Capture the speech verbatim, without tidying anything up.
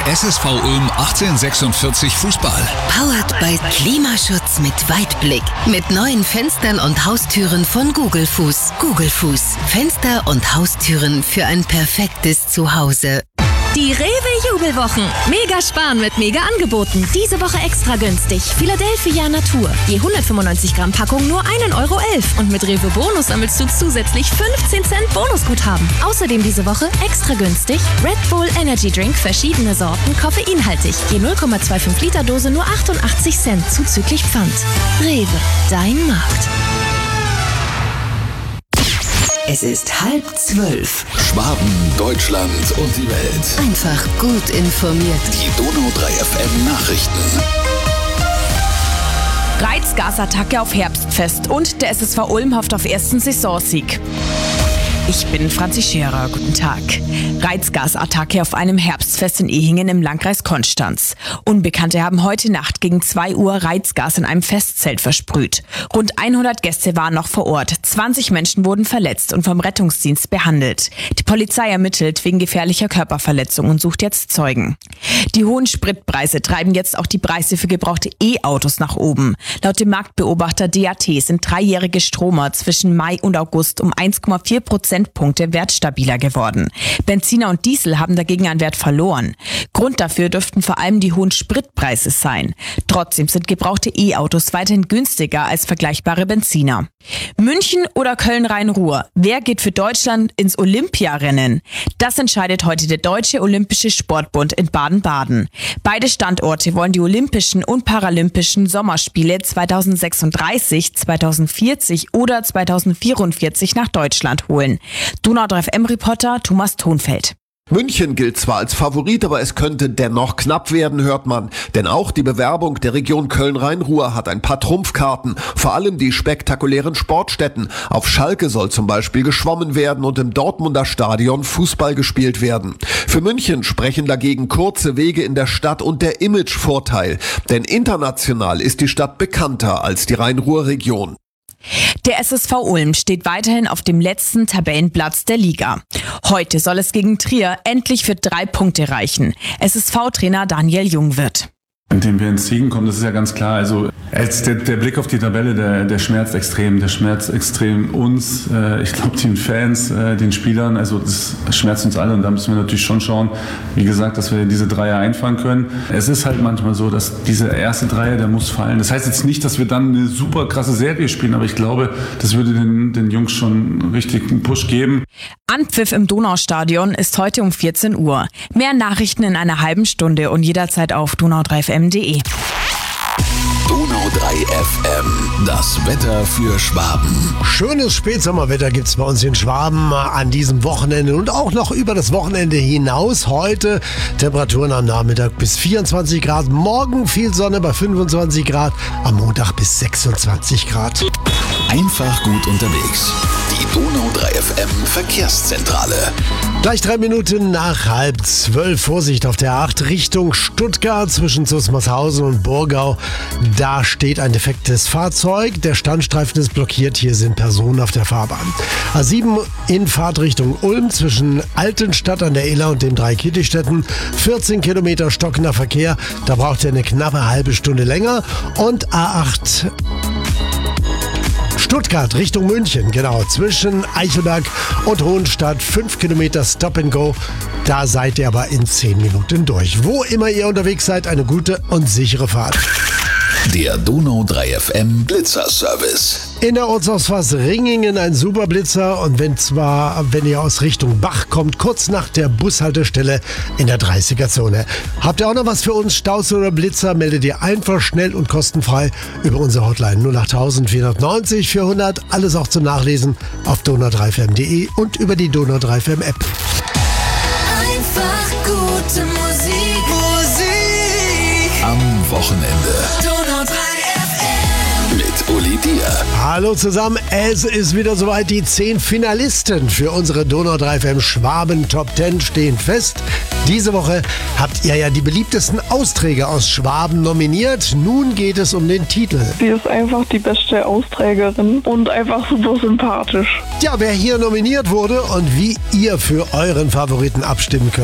S S V Ulm achtzehnhundertsechsundvierzig Fußball. Powered by Klimaschutz mit Weitblick. Mit neuen Fenstern und Haustüren von Google Fuß. Google Fuß. Fenster und Haustüren für ein perfektes Zuhause. Die Rewe-Jubelwochen. Mega sparen mit Mega-Angeboten. Diese Woche extra günstig. Philadelphia Natur. Je hundertfünfundneunzig Gramm Packung nur ein Euro elf. Und mit Rewe Bonus sammelst du zusätzlich fünfzehn Cent Bonusguthaben. Außerdem diese Woche extra günstig Red Bull Energy Drink, verschiedene Sorten, koffeinhaltig. Je null Komma fünfundzwanzig Liter Dose nur achtundachtzig Cent zuzüglich Pfand. Rewe, dein Markt. Es ist halb zwölf. Schwaben, Deutschland und die Welt. Einfach gut informiert. Die Donau drei F M Nachrichten. Reizgasattacke auf Herbstfest und der S S V Ulm hofft auf ersten Saisonsieg. Ich bin Franzi Scherer, guten Tag. Reizgasattacke auf einem Herbstfest in Ehingen im Landkreis Konstanz. Unbekannte haben heute Nacht gegen zwei Uhr Reizgas in einem Festzelt versprüht. Rund hundert Gäste waren noch vor Ort. zwanzig Menschen wurden verletzt und vom Rettungsdienst behandelt. Die Polizei ermittelt wegen gefährlicher Körperverletzung und sucht jetzt Zeugen. Die hohen Spritpreise treiben jetzt auch die Preise für gebrauchte E-Autos nach oben. Laut dem Marktbeobachter D A T sind dreijährige Stromer zwischen Mai und August um eins Komma vier Prozentpunkte wertstabiler geworden. Benziner und Diesel haben dagegen an Wert verloren. Grund dafür dürften vor allem die hohen Spritpreise sein. Trotzdem sind gebrauchte E-Autos weiterhin günstiger als vergleichbare Benziner. München oder Köln-Rhein-Ruhr? Wer geht für Deutschland ins Olympiarennen? Das entscheidet heute der Deutsche Olympische Sportbund in Baden-Baden. Beide Standorte wollen die Olympischen und Paralympischen Sommerspiele zweitausendsechsunddreißig, zweitausendvierzig oder zweitausendvierundvierzig nach Deutschland holen. Donau drei F M-Reporter Thomas Thonfeld. München gilt zwar als Favorit, aber es könnte dennoch knapp werden, hört man. Denn auch die Bewerbung der Region Köln-Rhein-Ruhr hat ein paar Trumpfkarten. Vor allem die spektakulären Sportstätten. Auf Schalke soll zum Beispiel geschwommen werden und im Dortmunder Stadion Fußball gespielt werden. Für München sprechen dagegen kurze Wege in der Stadt und der Imagevorteil. Denn international ist die Stadt bekannter als die Rhein-Ruhr-Region. Der S S V Ulm steht weiterhin auf dem letzten Tabellenplatz der Liga. Heute soll es gegen Trier endlich für drei Punkte reichen. S S V-Trainer Daniel Jungwirth. Indem wir ins Siegen kommen, das ist ja ganz klar. Also jetzt der, der Blick auf die Tabelle, der, der schmerzt extrem. Der schmerzt extrem uns, äh, ich glaube den Fans, äh, den Spielern. Also das schmerzt uns alle und da müssen wir natürlich schon schauen, wie gesagt, dass wir diese Dreier einfangen können. Es ist halt manchmal so, dass dieser erste Dreier, der muss fallen. Das heißt jetzt nicht, dass wir dann eine super krasse Serie spielen, aber ich glaube, das würde den, den Jungs schon richtig einen Push geben. Anpfiff im Donaustadion ist heute um vierzehn Uhr. Mehr Nachrichten in einer halben Stunde und jederzeit auf donau drei F M punkt de. Donau drei F M, das Wetter für Schwaben. Schönes Spätsommerwetter gibt's bei uns in Schwaben an diesem Wochenende und auch noch über das Wochenende hinaus. Heute Temperaturen am Nachmittag bis vierundzwanzig Grad, morgen viel Sonne bei fünfundzwanzig Grad, am Montag bis sechsundzwanzig Grad. Einfach gut unterwegs. Die Donau drei F M Verkehrszentrale. Gleich drei Minuten nach halb zwölf. Vorsicht auf der acht Richtung Stuttgart zwischen Zusmarshausen und Burgau. Da steht ein defektes Fahrzeug. Der Standstreifen ist blockiert. Hier sind Personen auf der Fahrbahn. A sieben in Fahrtrichtung Ulm zwischen Altenstadt an der Iller und dem Dreikirchstätten. vierzehn Kilometer stockender Verkehr. Da braucht ihr eine knappe halbe Stunde länger. Und A acht Stuttgart Richtung München, genau, zwischen Eichelberg und Hohenstadt, fünf Kilometer Stop and Go. Da seid ihr aber in zehn Minuten durch. Wo immer ihr unterwegs seid, eine gute und sichere Fahrt. Der Donau drei F M Blitzer-Service. In der Ortsausfahrt Ringingen ein super Blitzer und wenn zwar, wenn ihr aus Richtung Bach kommt, kurz nach der Bushaltestelle in der dreißiger-Zone. Habt ihr auch noch was für uns, Staus oder Blitzer, meldet ihr einfach schnell und kostenfrei über unsere Hotline null acht vierhundertneunzig vierhundert. Alles auch zum Nachlesen auf donau drei f m punkt de und über die Donau drei F M App. Einfach gute Musik. Musik. Am Wochenende. Donau drei F M. Mit Uli Dier. Hallo zusammen, es ist wieder soweit. Die zehn Finalisten für unsere Donau drei F M Schwaben Top zehn stehen fest. Diese Woche habt ihr ja die beliebtesten Austräger aus Schwaben nominiert. Nun geht es um den Titel. Sie ist einfach die beste Austrägerin und einfach super sympathisch. Ja, wer hier nominiert wurde und wie ihr für euren Favoriten abstimmen könnt,